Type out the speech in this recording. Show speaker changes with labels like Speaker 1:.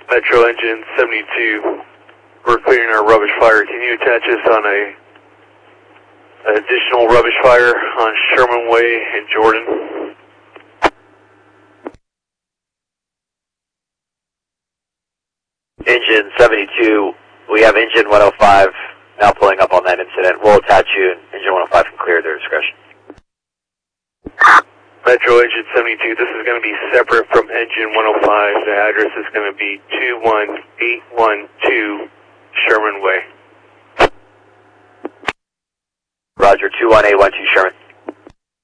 Speaker 1: Metro Engine 72, we're clearing our rubbish fire. Can you attach us on an additional rubbish fire on Sherman Way in Jordan?
Speaker 2: Engine 72, we have engine 105 now pulling up on that incident. We'll attach you, and engine 105 can clear their discretion.
Speaker 1: Metro Engine 72, this is going to be separate from Engine 105. The address is going to be 21812 Sherman Way.
Speaker 2: Roger, 21812 Sherman.